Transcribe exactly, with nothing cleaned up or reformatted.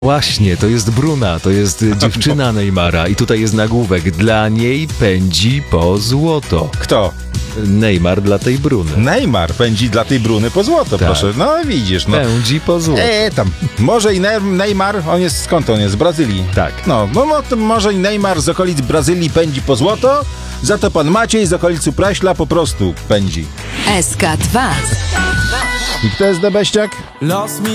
Właśnie, to jest Bruna, to jest dziewczyna Neymara i tutaj jest nagłówek. Dla niej pędzi po złoto. Kto? Neymar dla tej Bruny. Neymar pędzi dla tej Bruny po złoto, Tak. proszę. No widzisz, no. Pędzi po złoto. E, tam. Może i Ne- Neymar, on jest, skąd on jest? Z Brazylii. Tak. No, no, no to może i Neymar z okolic Brazylii pędzi po złoto, za to pan Maciej z okolicy Praśla po prostu pędzi. S K dwa. I kto jest Debeściak? Los